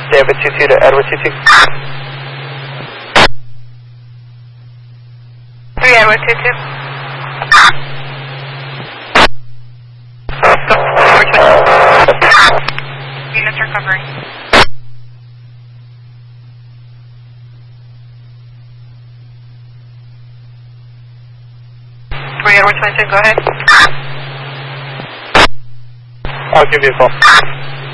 David 22 to Edward 22. 3 Edward 22. Units recovering. 3 Edward 22, go ahead. I'll give you a call.